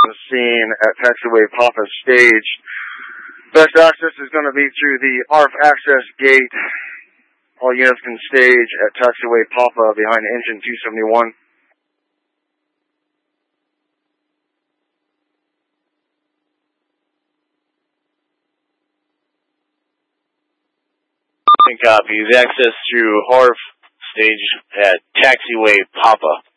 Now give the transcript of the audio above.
the scene at Taxiway Papa Stage. Best access is going to be through the ARF access gate. All units can stage at Taxiway Papa behind engine 271. Copies. Access through HARF stage at Taxiway Papa.